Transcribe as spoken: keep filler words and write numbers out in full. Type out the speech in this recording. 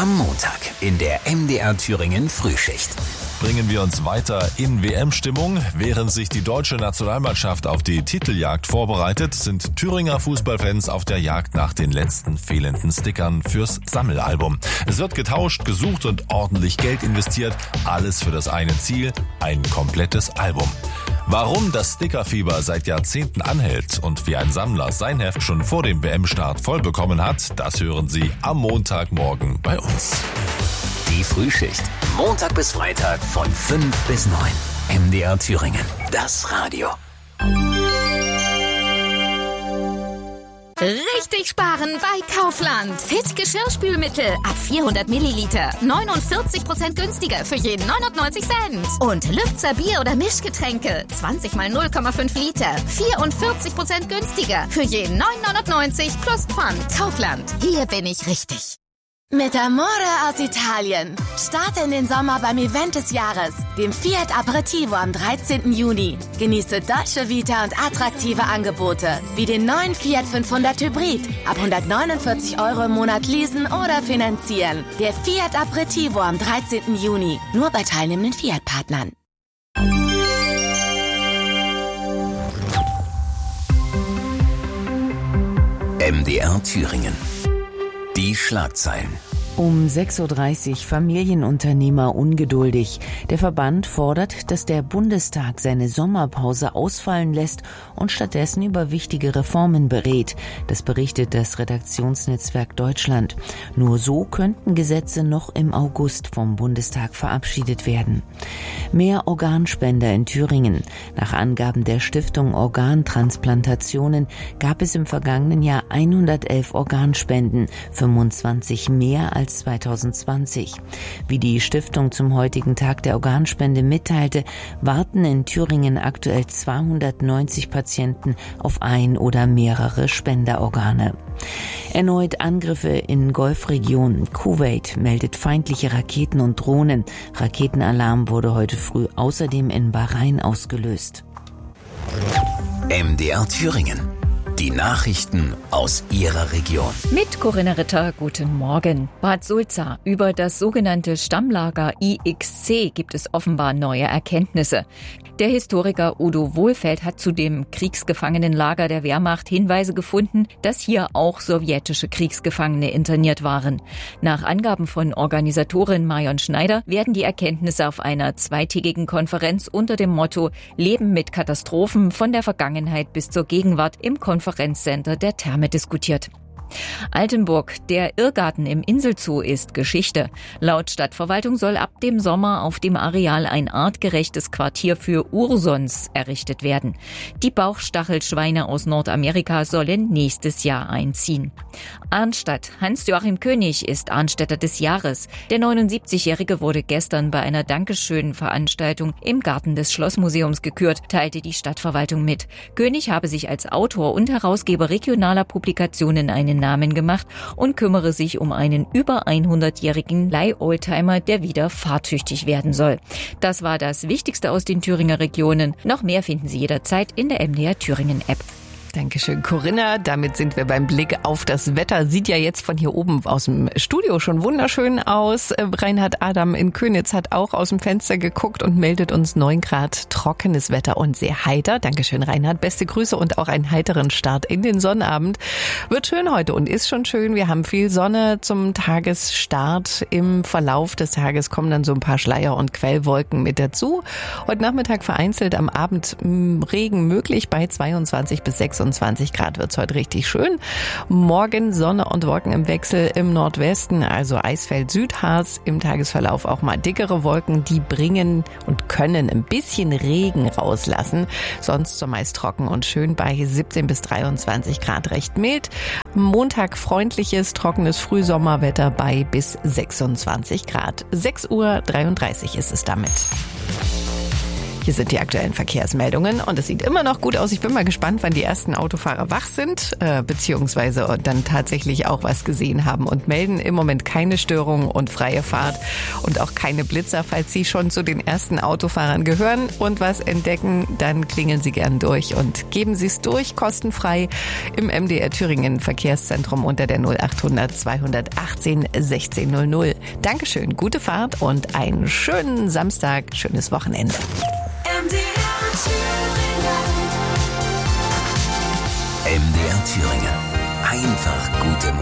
Am Montag in der M D R Thüringen Frühschicht. Bringen wir uns weiter in W M-Stimmung. Während sich die deutsche Nationalmannschaft auf die Titeljagd vorbereitet, sind Thüringer Fußballfans auf der Jagd nach den letzten fehlenden Stickern fürs Sammelalbum. Es wird getauscht, gesucht und ordentlich Geld investiert. Alles für das eine Ziel, ein komplettes Album. Warum das Stickerfieber seit Jahrzehnten anhält und wie ein Sammler sein Heft schon vor dem W M-Start voll bekommen hat, das hören Sie am Montagmorgen bei uns. Die Frühschicht. Montag bis Freitag von fünf bis neun. M D R Thüringen. Das Radio. Richtig sparen bei Kaufland. Fit Geschirrspülmittel ab vierhundert Milliliter. neunundvierzig Prozent günstiger für jeden neunundneunzig Cent. Und Lübzer Bier- oder Mischgetränke. zwanzig mal null Komma fünf Liter. vierundvierzig Prozent günstiger für jeden neun neunundneunzig plus Pfand. Kaufland. Hier bin ich richtig. Mit Amore aus Italien. Starte in den Sommer beim Event des Jahres, dem Fiat Aperitivo am dreizehnten Juni. Genieße Dolce Vita und attraktive Angebote, wie den neuen Fiat fünfhundert Hybrid. Ab hundertneunundvierzig Euro im Monat leasen oder finanzieren. Der Fiat Aperitivo am dreizehnten Juni. Nur bei teilnehmenden Fiat-Partnern. M D R Thüringen. Die Schlagzeilen. Um sechs Uhr dreißig Familienunternehmer ungeduldig. Der Verband fordert, dass der Bundestag seine Sommerpause ausfallen lässt und stattdessen über wichtige Reformen berät. Das berichtet das Redaktionsnetzwerk Deutschland. Nur so könnten Gesetze noch im August vom Bundestag verabschiedet werden. Mehr Organspender in Thüringen. Nach Angaben der Stiftung Organtransplantationen gab es im vergangenen Jahr hundertelf Organspenden, fünfundzwanzig mehr als zweitausendzwanzig. Wie die Stiftung zum heutigen Tag der Organspende mitteilte, warten in Thüringen aktuell zweihundertneunzig Patienten auf ein oder mehrere Spenderorgane. Erneut Angriffe in Golfregion. Kuwait meldet feindliche Raketen und Drohnen. Raketenalarm wurde heute früh außerdem in Bahrain ausgelöst. M D R Thüringen. Die Nachrichten aus Ihrer Region. Mit Corinna Ritter, guten Morgen. Bad Sulza. Über das sogenannte Stammlager I X C gibt es offenbar neue Erkenntnisse. Der Historiker Udo Wohlfeld hat zu dem Kriegsgefangenenlager der Wehrmacht Hinweise gefunden, dass hier auch sowjetische Kriegsgefangene interniert waren. Nach Angaben von Organisatorin Marion Schneider werden die Erkenntnisse auf einer zweitägigen Konferenz unter dem Motto Leben mit Katastrophen von der Vergangenheit bis zur Gegenwart im Konferenzcenter der Therme diskutiert. Altenburg, der Irrgarten im Inselzoo ist Geschichte. Laut Stadtverwaltung soll ab dem Sommer auf dem Areal ein artgerechtes Quartier für Ursons errichtet werden. Die Bauchstachelschweine aus Nordamerika sollen nächstes Jahr einziehen. Arnstadt. Hans-Joachim König ist Arnstädter des Jahres. Der neunundsiebzigjährige wurde gestern bei einer Dankeschön-Veranstaltung im Garten des Schlossmuseums gekürt, teilte die Stadtverwaltung mit. König habe sich als Autor und Herausgeber regionaler Publikationen einen Namen gemacht und kümmere sich um einen über hundertjährigen Leih-Oldtimer, der wieder fahrtüchtig werden soll. Das war das Wichtigste aus den Thüringer Regionen. Noch mehr finden Sie jederzeit in der M D R Thüringen App. Dankeschön, Corinna. Damit sind wir beim Blick auf das Wetter. Sieht ja jetzt von hier oben aus dem Studio schon wunderschön aus. Reinhard Adam in Könitz hat auch aus dem Fenster geguckt und meldet uns neun Grad trockenes Wetter und sehr heiter. Dankeschön, Reinhard. Beste Grüße und auch einen heiteren Start in den Sonnabend. Wird schön heute und ist schon schön. Wir haben viel Sonne zum Tagesstart. Im Verlauf des Tages kommen dann so ein paar Schleier- und Quellwolken mit dazu. Heute Nachmittag vereinzelt, am Abend Regen möglich bei zweiundzwanzig bis sechsundzwanzig Grad wird's heute richtig schön. Morgen Sonne und Wolken im Wechsel im Nordwesten, also Eisfeld, Südharz. Im Tagesverlauf auch mal dickere Wolken, die bringen und können ein bisschen Regen rauslassen. Sonst zumeist trocken und schön bei siebzehn bis dreiundzwanzig Grad, recht mild. Montag freundliches, trockenes Frühsommerwetter bei bis sechsundzwanzig Grad. sechs Uhr dreiunddreißig ist es damit. Hier sind die aktuellen Verkehrsmeldungen und es sieht immer noch gut aus. Ich bin mal gespannt, wann die ersten Autofahrer wach sind, äh, beziehungsweise dann tatsächlich auch was gesehen haben und melden. Im Moment keine Störungen und freie Fahrt und auch keine Blitzer. Falls Sie schon zu den ersten Autofahrern gehören und was entdecken, dann klingeln Sie gern durch und geben Sie es durch, kostenfrei im M D R Thüringen Verkehrszentrum unter der null achthundert zweihundertachtzehn sechzehn null null. Dankeschön, gute Fahrt und einen schönen Samstag, schönes Wochenende. M D R Thüringen. M D R Thüringen. Einfach gute Musik.